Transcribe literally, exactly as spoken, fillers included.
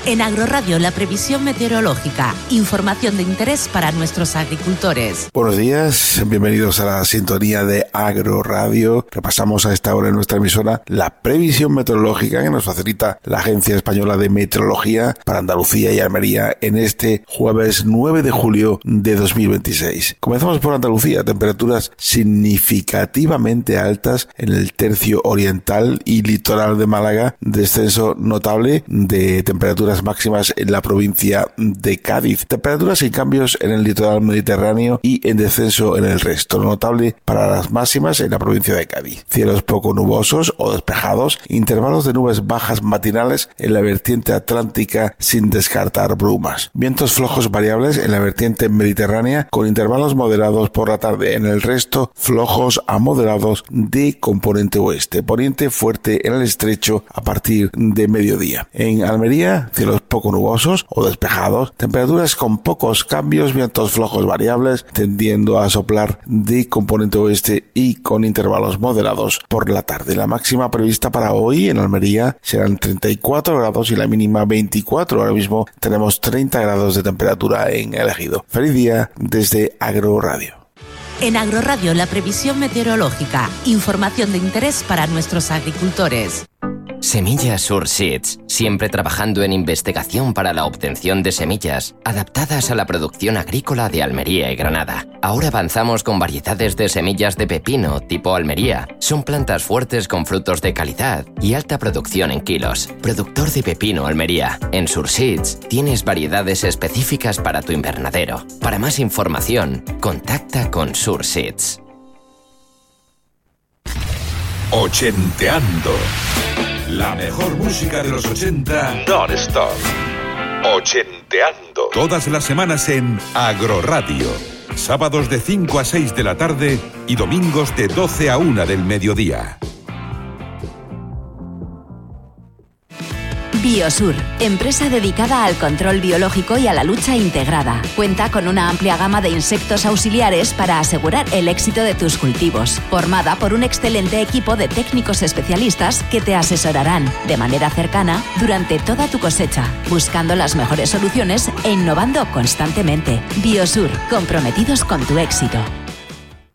En Agroradio, la previsión meteorológica. Información de interés para nuestros agricultores. Buenos días, bienvenidos a la sintonía de Agroradio. Repasamos a esta hora en nuestra emisora la previsión meteorológica que nos facilita la Agencia Española de Meteorología para Andalucía y Almería en este jueves nueve de julio de dos mil veintiséis. Comenzamos por Andalucía, temperaturas significativamente altas en el tercio oriental y litoral de Málaga, descenso notable de temperaturas máximas en la provincia de Cádiz, temperaturas sin cambios en el litoral mediterráneo y en descenso en el resto, notable para las máximas en la provincia de Cádiz. Cielos poco nubosos o despejados, intervalos de nubes bajas matinales en la vertiente atlántica sin descartar brumas. Vientos flojos variables en la vertiente mediterránea con intervalos moderados por la tarde, en el resto flojos a moderados de componente oeste, poniente fuerte en el estrecho a partir de mediodía. En Almería, cielos poco nubosos o despejados, temperaturas con pocos cambios, vientos flojos variables tendiendo a soplar de componente oeste y con intervalos moderados por la tarde. La máxima prevista para hoy en Almería serán treinta y cuatro grados y la mínima veinticuatro. Ahora mismo tenemos treinta grados de temperatura en el Ejido. Feliz día desde Agroradio. En Agroradio, la previsión meteorológica. Información de interés para nuestros agricultores. Semillas Surseeds, siempre trabajando en investigación para la obtención de semillas adaptadas a la producción agrícola de Almería y Granada. Ahora avanzamos con variedades de semillas de pepino tipo Almería. Son plantas fuertes con frutos de calidad y alta producción en kilos. Productor de pepino Almería. En Surseeds tienes variedades específicas para tu invernadero. Para más información, contacta con Surseeds. Ochenteando. La mejor música de los ochenta non-stop. Ochenteando. Todas las semanas en Agroradio. Sábados de cinco a seis de la tarde y domingos de doce a una del mediodía. Biosur, empresa dedicada al control biológico y a la lucha integrada. Cuenta con una amplia gama de insectos auxiliares para asegurar el éxito de tus cultivos. Formada por un excelente equipo de técnicos especialistas que te asesorarán de manera cercana durante toda tu cosecha, buscando las mejores soluciones e innovando constantemente. Biosur, comprometidos con tu éxito.